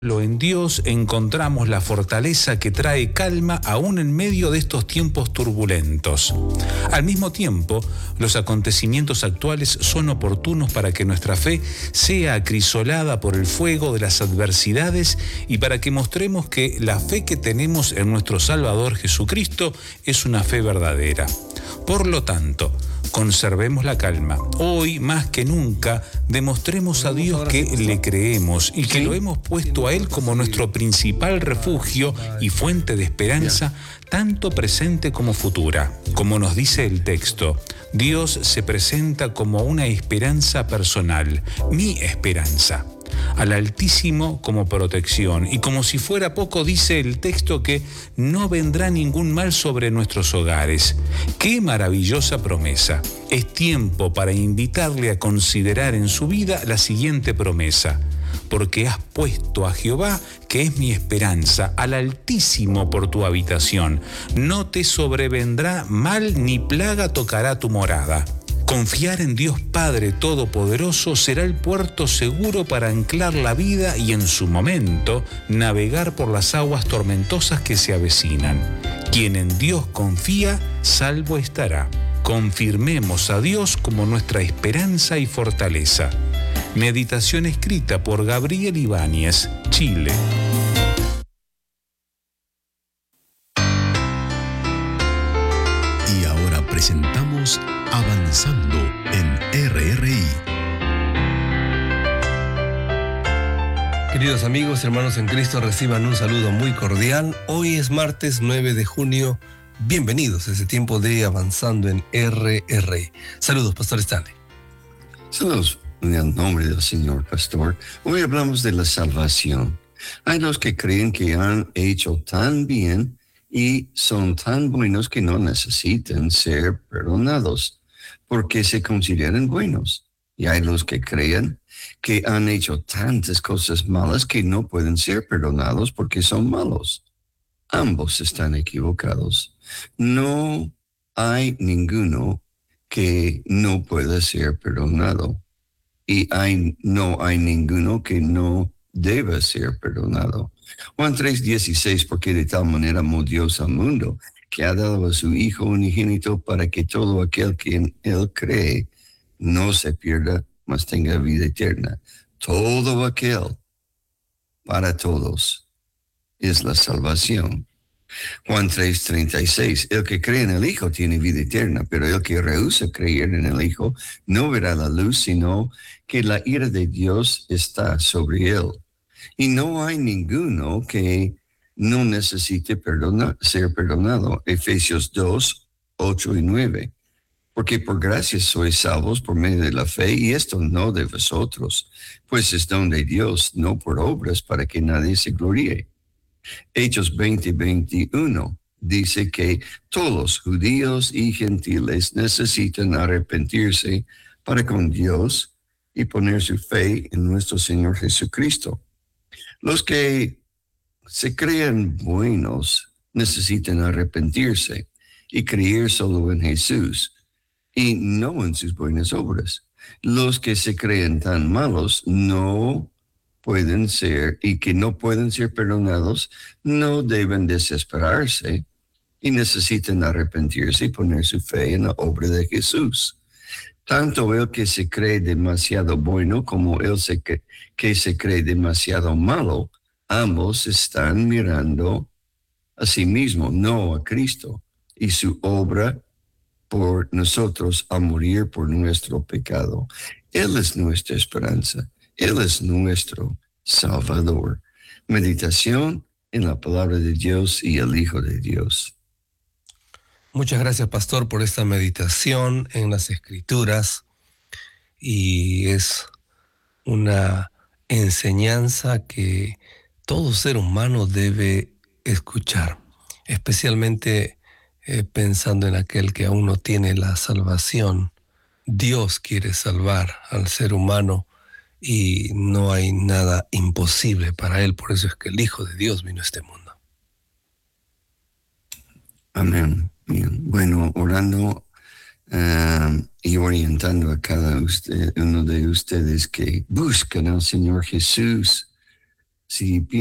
En Dios encontramos la fortaleza que trae calma aún en medio de estos tiempos turbulentos. Al mismo tiempo, los acontecimientos actuales son oportunos para que nuestra fe sea acrisolada por el fuego de las adversidades y para que mostremos que la fe que tenemos en nuestro Salvador Jesucristo es una fe verdadera. Por lo tanto, conservemos la calma. Hoy, más que nunca, demostremos a Dios que le creemos y que lo hemos puesto a Él como nuestro principal refugio y fuente de esperanza, tanto presente como futura. Como nos dice el texto, Dios se presenta como una esperanza personal, mi esperanza. Al Altísimo como protección, y como si fuera poco dice el texto que no vendrá ningún mal sobre nuestros hogares. ¡Qué maravillosa promesa! Es tiempo para invitarle a considerar en su vida la siguiente promesa: porque has puesto a Jehová, que es mi esperanza, al Altísimo por tu habitación. No te sobrevendrá mal ni plaga tocará tu morada. Confiar en Dios Padre Todopoderoso será el puerto seguro para anclar la vida y en su momento navegar por las aguas tormentosas que se avecinan. Quien en Dios confía, salvo estará. Confirmemos a Dios como nuestra esperanza y fortaleza. Meditación escrita por Gabriel Ibáñez, Chile. Y ahora presentamos Avanzando en RRI. Queridos amigos, hermanos en Cristo, reciban un saludo muy cordial. Hoy es martes 9 de junio. Bienvenidos a este tiempo de Avanzando en RRI. Saludos, Pastor Stanley. Saludos en el nombre del Señor, Pastor. Hoy hablamos de la salvación. Hay los que creen que han hecho tan bien y son tan buenos que no necesitan ser perdonados porque se consideran buenos. Y hay los que creen que han hecho tantas cosas malas que no pueden ser perdonados porque son malos. Ambos están equivocados. No hay ninguno que no pueda ser perdonado. Y no hay ninguno que no deba ser perdonado. Juan 3:16, porque de tal manera amó Dios al mundo, que ha dado a su Hijo unigénito para que todo aquel que en Él cree no se pierda, mas tenga vida eterna. Todo aquel, para todos, es la salvación. Juan 3:36, el que cree en el Hijo tiene vida eterna, pero el que rehúsa creer en el Hijo no verá la luz, sino que la ira de Dios está sobre él. Y no hay ninguno que no necesite ser perdonado. Efesios 2:8 y 9. Porque por gracia sois salvos por medio de la fe, y esto no de vosotros, pues es don de Dios, no por obras, para que nadie se gloríe. Hechos 20:21 dice que todos, judíos y gentiles, necesitan arrepentirse para con Dios y poner su fe en nuestro Señor Jesucristo. Los que se creen buenos necesitan arrepentirse y creer solo en Jesús y no en sus buenas obras. Los que se creen tan malos no pueden ser y que no pueden ser perdonados no deben desesperarse y necesitan arrepentirse y poner su fe en la obra de Jesús. Tanto el que se cree demasiado bueno como el que se cree demasiado malo, ambos están mirando a sí mismos, no a Cristo y su obra por nosotros al morir por nuestro pecado. Él es nuestra esperanza. Él es nuestro Salvador. Meditación en la palabra de Dios y el Hijo de Dios. Muchas gracias, Pastor, por esta meditación en las Escrituras. Y es una enseñanza que todo ser humano debe escuchar, especialmente pensando en aquel que aún no tiene la salvación. Dios quiere salvar al ser humano y no hay nada imposible para él. Por eso es que el Hijo de Dios vino a este mundo. Amén. Bien. Bueno, orando y orientando a cada uno de ustedes que buscan al Señor Jesús Si